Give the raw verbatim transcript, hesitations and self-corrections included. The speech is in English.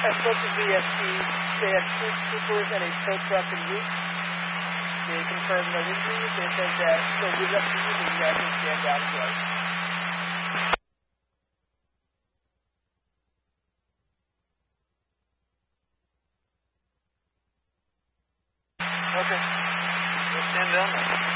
I spoke to V S P. They have two troopers and a tow truck and Luke. They confirmed no injuries. They said that they'll leave it up to you, but you guys can stand down and drive. Okay. We'll stand down there.